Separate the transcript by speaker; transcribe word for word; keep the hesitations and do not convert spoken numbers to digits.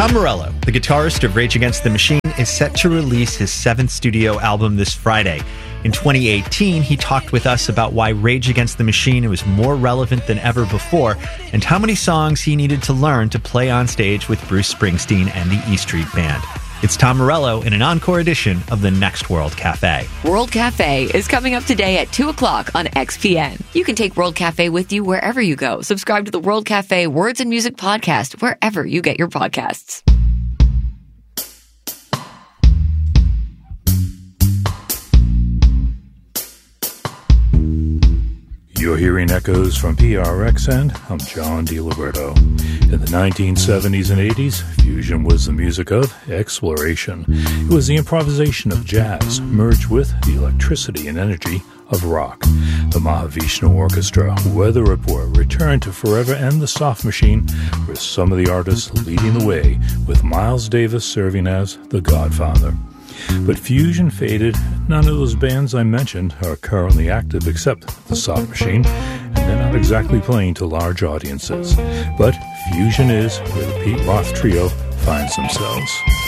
Speaker 1: Tom Morello, the guitarist of Rage Against the Machine, is set to release his seventh studio album this Friday. In twenty eighteen, he talked with us about why Rage Against the Machine was more relevant than ever before and how many songs he needed to learn to play on stage with Bruce Springsteen and the E Street Band. It's Tom Morello in an encore edition of the Next World Cafe.
Speaker 2: World Cafe is coming up today at two o'clock on X P N. You can take World Cafe with you wherever you go. Subscribe to the World Cafe Words and Music podcast wherever you get your podcasts.
Speaker 3: You're hearing echoes from P R X, and I'm John DiLiberto. In the nineteen seventies and eighties, fusion was the music of exploration. It was the improvisation of jazz merged with the electricity and energy of rock. The Mahavishnu Orchestra, Weather Report, Return to Forever, and the Soft Machine were some of the artists leading the way, with Miles Davis serving as the Godfather. But fusion faded. None of those bands I mentioned are currently active except the Soft Machine, and they're not exactly playing to large audiences. But fusion is where the Pete Roth Trio finds themselves.